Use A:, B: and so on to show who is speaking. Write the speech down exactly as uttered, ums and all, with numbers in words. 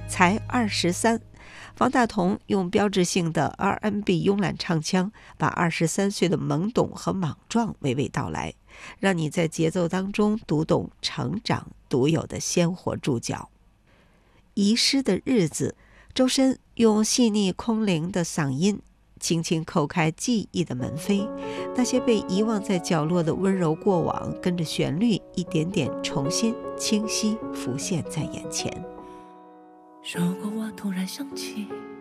A: 才二十三。方大同用标志性的 R and B 慵懒唱腔，把二十三岁的懵懂和莽撞娓娓道来，让你在节奏当中读懂成长独有的鲜活注脚。遗失的日子，周深用细腻空灵的嗓音轻轻叩开记忆的门扉，那些被遗忘在角落的温柔过往，跟着旋律一点点重新清晰浮现在眼前。
B: 如果我突然想起